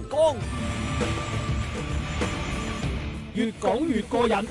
江，越講越過癮。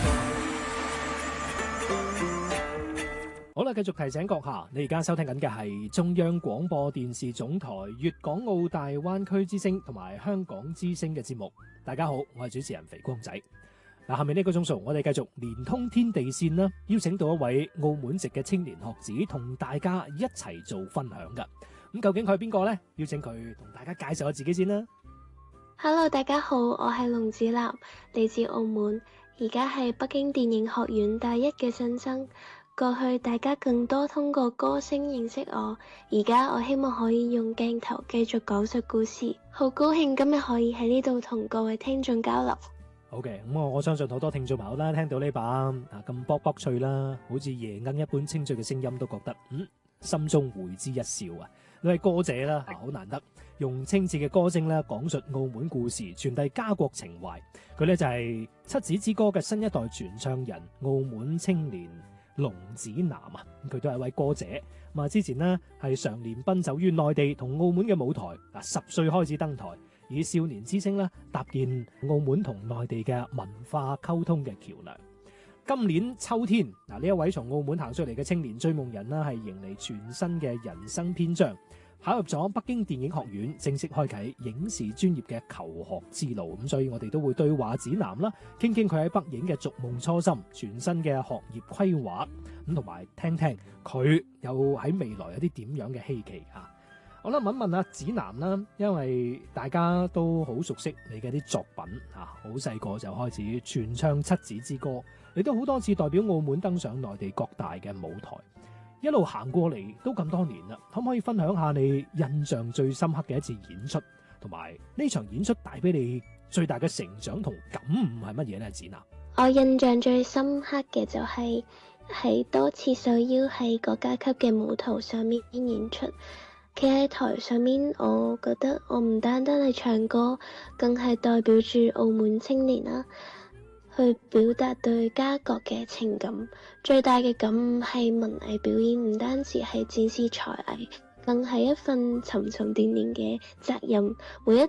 好啦，繼續提醒閣下，你而家收聽緊嘅係中央廣播電視總台粵港澳大灣區之聲同埋香港之聲嘅節目。大家好，我係主持人肥光仔。嗱，下面呢個鐘數，我哋繼續連通天地線啦，邀請到一位澳門籍嘅青年學子，同大家一齊做分享噶。咁究竟佢係邊個呢？邀請佢同大家介紹下自己先啦。 Hello， 大家好，我係龍子立，嚟自澳門，而家係北京電影學院大一嘅新生。過去大家更多通過歌聲認識我，而家我希望可以用鏡頭繼續講述故事。好高興今日可以喺呢度同各位聽眾交流。 好嘅，咁我相信好多聽眾朋友啦，聽到呢把咁卜卜脆啦，好似夜鶯一般清脆嘅聲音，都覺得心中會之一笑啊！你係歌者啦，好難得用清澈嘅歌聲啦，講述澳門故事，傳遞家國情懷。佢呢就係七子之歌嘅新一代傳唱人，澳門青年龍子南啊！佢都係一位歌者。咁之前呢係常年奔走於內地同澳門嘅舞台，10歲開始登台，以少年之聲啦搭建澳門同內地嘅文化溝通嘅橋樑。今年秋天呢一位從澳門行出嚟嘅青年追夢人啦，係迎嚟全新嘅人生篇章，考入咗北京電影學院，正式開啟影視專業嘅求學之路。咁所以我哋都會對話子南啦，傾傾佢喺北影嘅逐夢初心、全新嘅學業規劃，咁同埋聽聽佢有喺未來有啲點樣嘅希冀啊！好啦，問一問子南啦，因為大家都好熟悉你嘅啲作品啊，好細個就開始傳唱七子之歌，你都好多次代表澳門登上內地各大嘅舞台，一路行過嚟都咁多年啦，可唔可以分享下你印象最深刻嘅一次演出，同埋呢場演出帶俾你最大嘅成長同感悟係乜嘢呢？子南， 我印象最深刻嘅就係喺多次受邀喺國家級嘅舞台上面演出。企喺台上面，我覺得我唔單單係唱歌，更係代表住澳門青年啦，去表達對家國嘅情感。最大嘅感悟係文藝表演唔單止係展示才藝，更係一份沉沉甸甸嘅責任。每一